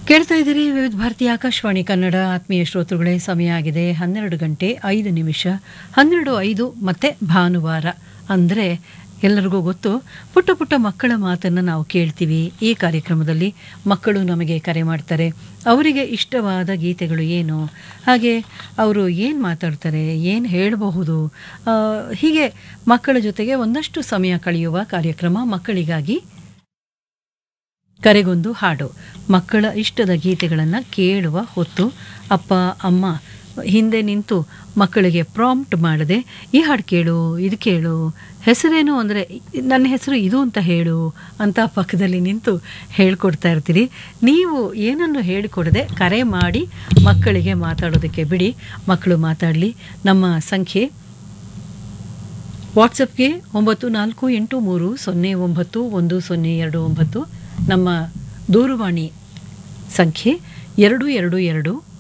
ಕೇಳ್ತಾ ಇದ್ದೀರಿ ವಿವಿಧ ಭಾರತಿ ಆಕಾಶವಾಣಿ ಕನ್ನಡ. ಆತ್ಮೀಯ ಶ್ರೋತೃಗಳೇ, ಸಮಯ ಆಗಿದೆ 12 ಗಂಟೆ 5 ನಿಮಿಷ. 12:05 ಮತ್ತೆ ಭಾನುವಾರ ಅಂದರೆ ಎಲ್ಲರಿಗೂ ಗೊತ್ತು, ಪುಟ್ಟ ಪುಟ್ಟ ಮಕ್ಕಳ ಮಾತನ್ನು ನಾವು ಕೇಳ್ತೀವಿ. ಈ ಕಾರ್ಯಕ್ರಮದಲ್ಲಿ ಮಕ್ಕಳು ನಮಗೆ ಕರೆ ಮಾಡ್ತಾರೆ. ಅವರಿಗೆ ಇಷ್ಟವಾದ ಗೀತೆಗಳು ಏನು, ಹಾಗೆ ಅವರು ಏನು ಮಾತಾಡ್ತಾರೆ, ಏನು ಹೇಳಬಹುದು, ಹೀಗೆ ಮಕ್ಕಳ ಜೊತೆಗೆ ಒಂದಷ್ಟು ಸಮಯ ಕಳೆಯುವ ಕಾರ್ಯಕ್ರಮ ಮಕ್ಕಳಿಗಾಗಿ ಕರೆಗೊಂದು ಹಾಡು. ಮಕ್ಕಳ ಇಷ್ಟದ ಗೀತೆಗಳನ್ನು ಕೇಳುವ ಹೊತ್ತು ಅಪ್ಪ ಅಮ್ಮ ಹಿಂದೆ ನಿಂತು ಮಕ್ಕಳಿಗೆ ಪ್ರಾಂಪ್ಟ್ ಮಾಡದೆ ಈ ಹಾಡು ಕೇಳು, ಇದು ಕೇಳು, ಹೆಸರೇನು ಅಂದರೆ ನನ್ನ ಹೆಸರು ಇದು ಅಂತ ಹೇಳು ಅಂತ ಪಕ್ಕದಲ್ಲಿ ನಿಂತು ಹೇಳ್ಕೊಡ್ತಾ ಇರ್ತೀರಿ. ನೀವು ಏನನ್ನು ಹೇಳಿಕೊಡದೆ ಕರೆ ಮಾಡಿ ಮಕ್ಕಳಿಗೆ ಮಾತಾಡೋದಕ್ಕೆ ಬಿಡಿ, ಮಕ್ಕಳು ಮಾತಾಡಲಿ. ನಮ್ಮ ಸಂಖ್ಯೆ ವಾಟ್ಸಪ್ಗೆ 9483091029, ನಮ್ಮ ದೂರವಾಣಿ ಸಂಖ್ಯೆ 222